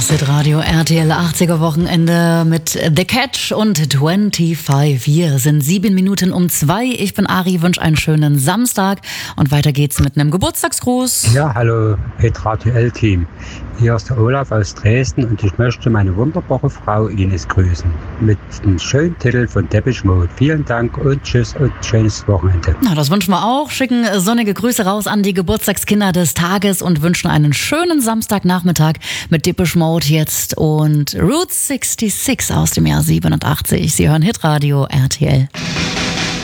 Das Hitradio RTL 80er Wochenende mit The Catch und 25. Wir sind 7 Minuten um 2. Ich bin Ari, wünsche einen schönen Samstag und weiter geht's mit einem Geburtstagsgruß. Ja, hallo Hitradio L-Team. Hier ist der Olaf aus Dresden und ich möchte meine wunderbare Frau Ines grüßen. Mit dem schönen Titel von Depeche Mode. Vielen Dank und tschüss und schönes Wochenende. Na, das wünschen wir auch. Schicken sonnige Grüße raus an die Geburtstagskinder des Tages und wünschen einen schönen Samstagnachmittag mit Depeche Mode jetzt und Route 66 aus dem Jahr 87. Sie hören Hitradio RTL.